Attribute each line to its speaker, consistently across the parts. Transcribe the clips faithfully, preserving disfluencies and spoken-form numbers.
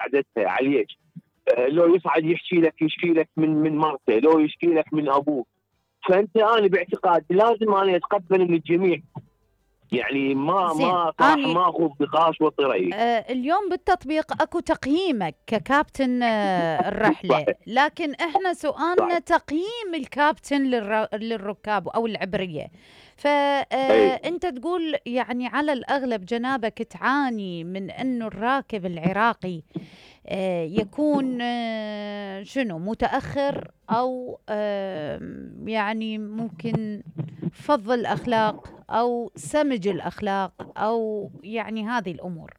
Speaker 1: مساعدته عليك. آه لو يصعد يحكي لك يشكي لك من من مرته، لو يشكي لك من ابوه. فانت انا باعتقاد لازم انا اتقبل من الجميع، يعني ما ما صراحه
Speaker 2: أني
Speaker 1: ما اخذ نقاش وطريق.
Speaker 2: آه اليوم بالتطبيق اكو تقييمك ككابتن آه الرحله، لكن احنا سؤالنا تقييم الكابتن للر... للركاب او العبريه. فانت آه تقول يعني على الاغلب جنابك تعاني من انه الراكب العراقي آه يكون آه شنو متاخر، او آه يعني ممكن فض الأخلاق أو سمج الأخلاق، أو يعني هذه الأمور.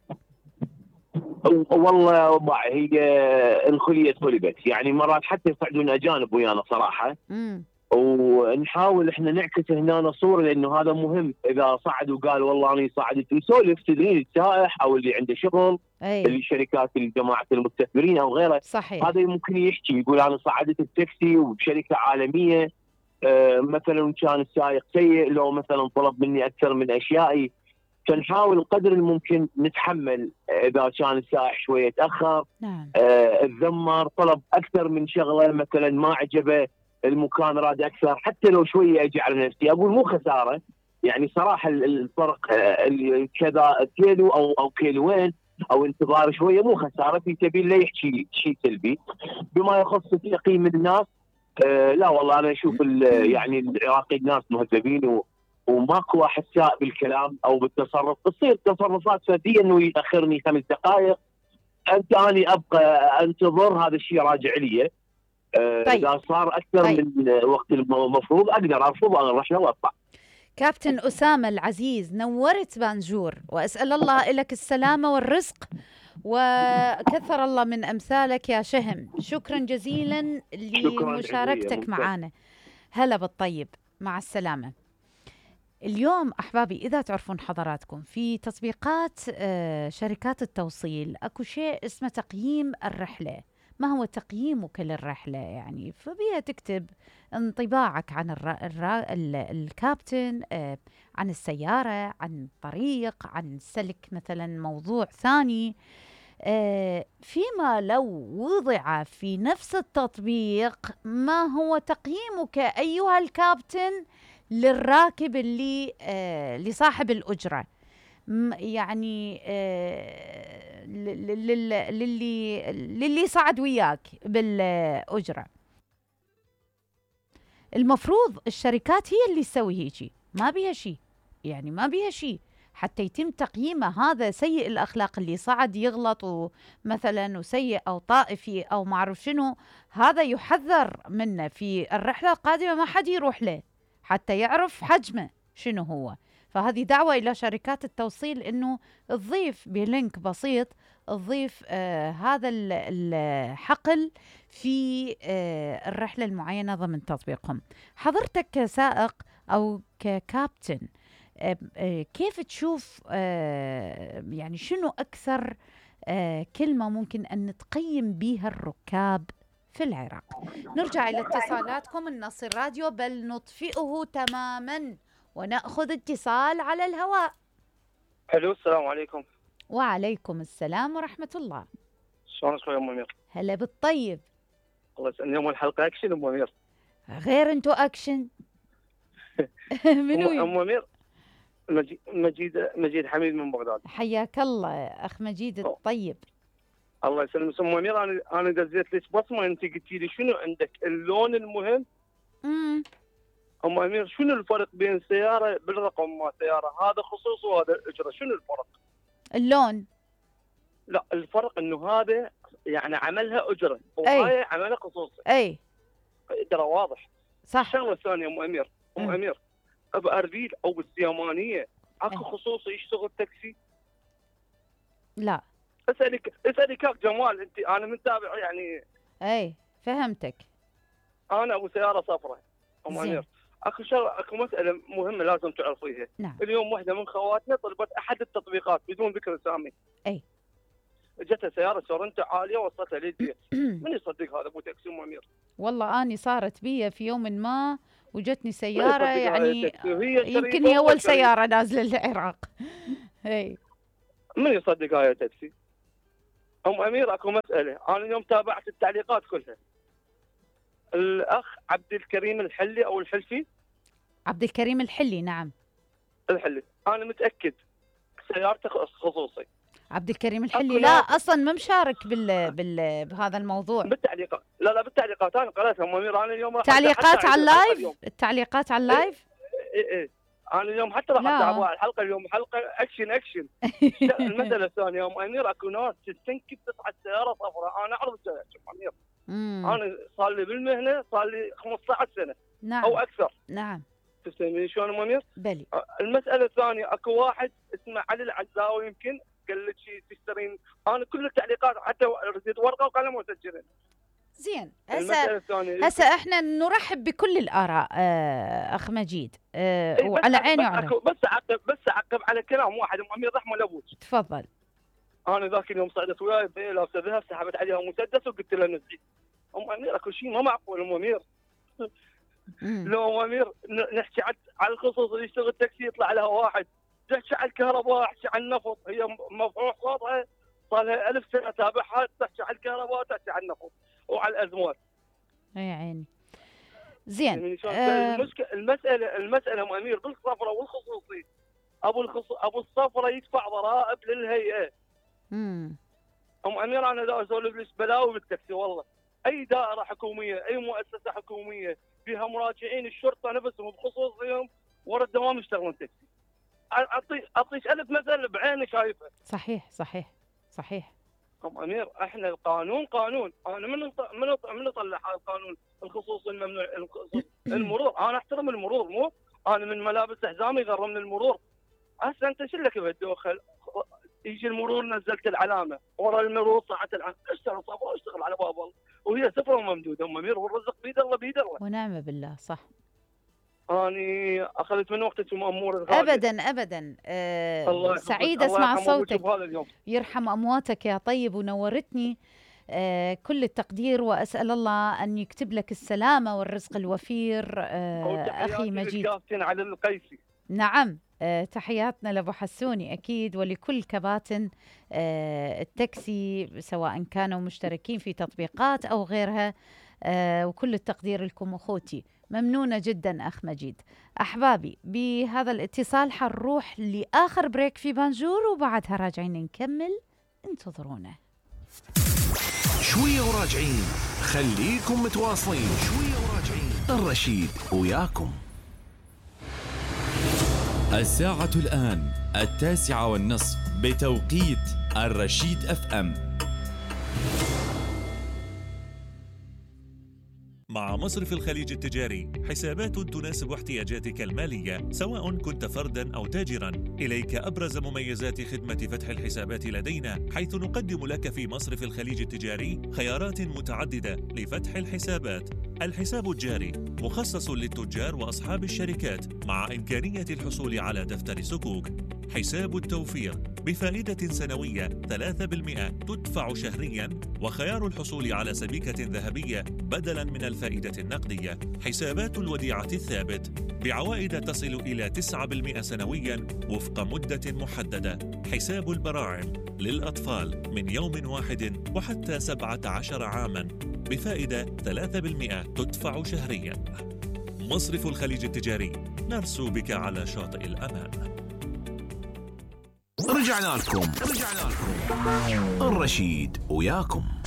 Speaker 1: والله وضع هي الخلية طلبت، يعني مرات حتى يصعدون أجانب ويانا صراحة.
Speaker 2: مم.
Speaker 1: ونحاول احنا نعكس هنا صورة، لأنه هذا مهم. إذا صعد وقال والله أنا صعدت يسولف، تدرين السائح أو اللي عنده شغل،
Speaker 2: أي.
Speaker 1: اللي شركات الجماعة المستثمرين أو غيره،
Speaker 2: صحيح.
Speaker 1: هذا ممكن يحكي يقول أنا صعدت التاكسي وبشركة عالمية. آه مثلا كان السائق سيء، لو مثلا طلب مني أكثر من أشيائي، فنحاول قدر الممكن نتحمل. إذا كان السائح شوية تأخر،
Speaker 2: نعم.
Speaker 1: آه الذمر طلب أكثر من شغلة، مثلا ما عجبه المكان راد أكثر، حتى لو شوية أجي على نفسي أقول مو خسارة. يعني صراحة الفرق آه كذا كيلو أو أو كيلوين أو انتظار شوية مو خسارة، في سبيل لا يحكي شيء سلبي. بما يخص تقييم الناس، آه لا والله أنا أشوف يعني العراقيين ناس مهذبين، و وماكو واحد ساء بالكلام او بالتصرف. تصير تصرفات فرديه انه ياخرني خمس دقائق، انت اني ابقى انتظر، هذا الشيء راجع لي. أه
Speaker 2: طيب.
Speaker 1: اذا صار اكثر
Speaker 2: طيب.
Speaker 1: من وقت المفروض اقدر ارفض انا الرحله واطلع.
Speaker 2: كابتن أسامة العزيز، نورت بانجور، وأسأل الله لك السلامة والرزق، وكثر الله من أمثالك يا شهم. شكرا جزيلا لمشاركتك معنا. هلا بالطيب، مع السلامة. اليوم أحبابي إذا تعرفون حضراتكم في تطبيقات شركات التوصيل أكو شيء اسمه تقييم الرحلة. ما هو تقييمك للرحلة؟ يعني فبيها تكتب انطباعك عن الر... الر... الكابتن، عن السيارة، عن الطريق، عن سلك مثلا موضوع ثاني. فيما لو وضع في نفس التطبيق ما هو تقييمك أيها الكابتن للراكب اللي آه لصاحب الأجرة، يعني آه للي للي صعد وياك بالأجرة. المفروض الشركات هي اللي تسوي هيجي، ما بيها شيء، يعني ما بيها شيء حتى يتم تقييمه. هذا سيء الأخلاق اللي صعد يغلط مثلا وسيء أو طائفي أو معروف شنو، هذا يحذر منه في الرحلة القادمة، ما حد يروح له حتى يعرف حجمه شنو هو. فهذه دعوة إلى شركات التوصيل إنه تضيف بلينك بسيط، تضيف آه هذا الحقل في آه الرحلة المعينة ضمن تطبيقهم. حضرتك كسائق أو ككابتن، آه آه كيف تشوف آه يعني شنو أكثر آه كلمة ممكن أن نتقيم بها الركاب في العراق؟ نرجع إلى اتصالاتكم. النص الراديو بل نطفئه تماما ونأخذ اتصال على الهواء.
Speaker 3: الو، السلام عليكم.
Speaker 2: وعليكم السلام ورحمة الله.
Speaker 3: شلونك يا ام امير؟
Speaker 2: هلا بالطيب.
Speaker 3: الله يسعدك. اليوم الحلقة اكشن ام امير.
Speaker 2: غير انتو اكشن. منو
Speaker 3: ام امير؟ مجيد مجيد حميد من بغداد.
Speaker 2: حياك الله اخ مجيد الطيب.
Speaker 3: الله يسلمك ام امير. انا انا دزيت لك بصمه، انت قلتي لي شنو عندك اللون المهم.
Speaker 2: امم
Speaker 3: ام امير، شنو الفرق بين سياره بالرقم ما سياره هذا خصوصي وهذا اجره؟ شنو الفرق؟
Speaker 2: اللون.
Speaker 3: لا، الفرق انه هذا يعني عملها اجره وهاي عملها خصوصي.
Speaker 2: اي
Speaker 3: ترى واضح.
Speaker 2: صح.
Speaker 3: الشغله الثانيه ام امير، ام م. امير باربيل او بالسيامانيه اكو خصوصي يشتغل تاكسي؟
Speaker 2: لا.
Speaker 3: اسالك اسالك يا جمال، انت انا متابع يعني.
Speaker 2: اي فهمتك.
Speaker 3: انا ابو سياره صفراء ام امير. اكو شغله، اكو مساله مهمه لازم تعرفيها.
Speaker 2: نعم.
Speaker 3: اليوم واحده من خواتنا طلبت احد التطبيقات بدون ذكر اسامي.
Speaker 2: اي.
Speaker 3: جتها سياره سورنتا عاليه وصلتها للبيت. من يصدق هذا ابو تاكسي ام امير؟
Speaker 2: والله اني صارت بي في يوم ما وجتني سياره، يعني
Speaker 3: هي
Speaker 2: يمكن هي اول سياره نازله للعراق. اي.
Speaker 3: من يصدق هاي تاكسي؟ ام امير اكو مساله، انا اليوم تابعت التعليقات كلها. الاخ عبد الكريم الحلي او الحلفي،
Speaker 2: عبد الكريم الحلي، نعم
Speaker 3: الحلي، انا متاكد سيارته خصوصي.
Speaker 2: عبد الكريم الحلي لا اصلا ما مشارك بال... بال... بهذا الموضوع
Speaker 3: بالتعليقات. لا لا بالتعليقات انا قرأتها ام امير. انا اليوم
Speaker 2: تعليقات على اللايف، التعليقات على اللايف.
Speaker 3: اي اي انا اليوم حتى راح اتابع على الحلقه اليوم، حلقه اكشن اكشن. المساله الثانيه يا ام امير، اكو ناس تستنكب تصعد سياره صفراء. انا اعرف ام امير، انا صار لي بالمهنه صار لي خمسة عشر سنه
Speaker 2: نعم.
Speaker 3: او اكثر.
Speaker 2: نعم
Speaker 3: تفهمين شلون ام امير؟
Speaker 2: بلي.
Speaker 3: المساله الثانيه اكو واحد اسمه علي العزاوي يمكن قال لك شيء تشترين. انا كل التعليقات حتى رديت ورقه وقلم وسجلت.
Speaker 2: زين هسه هسه احنا نرحب بكل الاراء آه اخ مجيد آه
Speaker 3: إيه
Speaker 2: وعلى عيني وعلى
Speaker 3: بس اعقب بس اعقب على كلام واحد ام امير رحمه الابوك.
Speaker 2: تفضل.
Speaker 3: انا ذاك اليوم صعدت وياي لابسه ذهب، سحبت عليها مسدس وقلت لها نزعي. ام امير اكو شيء ما معقول ام امير. لو ام امير نحكي على الخصوص اللي يشتغل تاكسي يطلع لها واحد تحكي على الكهرباء، تحكي على النفط، هي مفعوح صوتها صار لها ألف سنه تابعها، تحكي على الكهرباء تحكي على النفط وعلى الازمات.
Speaker 2: يا عيني. زين
Speaker 3: آه المساله المساله ام امير بالصفرة والخصوصي، ابو الخص... ابو الصفرة يدفع ضرائب للهيئه.
Speaker 2: امم
Speaker 3: ام امير انا دا اسولف لك بلاوي بالتاكسي والله. اي دائره حكوميه اي مؤسسه حكوميه فيها مراجعين الشرطه نفسهم بخصوصهم ورا الدوام يشتغلون تاكسي. اعطيك اعطيك الف مثل بعيني شايفه.
Speaker 2: صحيح صحيح صحيح.
Speaker 3: ام امير احنا القانون قانون. انا من من من اطلع القانون الخصوص الممنوع المرور. انا احترم المرور، مو انا من ملابس حزامي يغرمني المرور. هسه انت شو لك بهالدوخه؟ يجي المرور نزلت العلامه، ورا المرور صعدت العلامه، اشتغل صفر واشتغل على باب الله، وهي سفره وممدوده ام امير، والرزق بيد الله بيد الله.
Speaker 2: ونعم بالله. صح.
Speaker 3: اني اخذت من وقتك امور الغالية.
Speaker 2: ابدا ابدا. أه سعيد اسمع صوتك. يرحم امواتك يا طيب، ونورتني. أه كل التقدير، واسال الله ان يكتب لك السلامه والرزق الوفير. أه اخي مجيد.
Speaker 3: على القيسي.
Speaker 2: نعم. أه تحياتنا لابو حسوني اكيد، ولكل كباتن أه التاكسي سواء كانوا مشتركين في تطبيقات او غيرها. أه وكل التقدير لكم اخوتي. ممنونة جدا أخ مجيد. أحبابي بهذا الاتصال حنروح لآخر بريك في بانجور، وبعدها راجعين نكمل، انتظرونا.
Speaker 4: شوية وراجعين، خليكم متواصلين. شوية وراجعين، الرشيد وياكم.
Speaker 5: الساعة الآن التاسعة والنصف بتوقيت الرشيد أف أم.
Speaker 6: مع مصرف الخليج التجاري حسابات تناسب احتياجاتك المالية سواء كنت فرداً أو تاجراً. إليك أبرز مميزات خدمة فتح الحسابات لدينا، حيث نقدم لك في مصرف الخليج التجاري خيارات متعددة لفتح الحسابات. الحساب الجاري مخصص للتجار وأصحاب الشركات مع إمكانية الحصول على دفتر صكوك. حساب التوفير بفائدة سنوية ثلاثة بالمئة تدفع شهرياً، وخيار الحصول على سبيكة ذهبية بدلاً من الفائدة النقدية. حسابات الوديعة الثابت بعوائد تصل إلى تسعة بالمئة سنوياً وفق مدة محددة. حساب البراعم للأطفال من يوم واحد وحتى سبعة عشر عاماً بفائدة ثلاثة بالمئة تدفع شهرياً. مصرف الخليج التجاري، نرسو بك على شاطئ الأمان.
Speaker 4: رجعنا لكم رجعنا لكم الرشيد وياكم.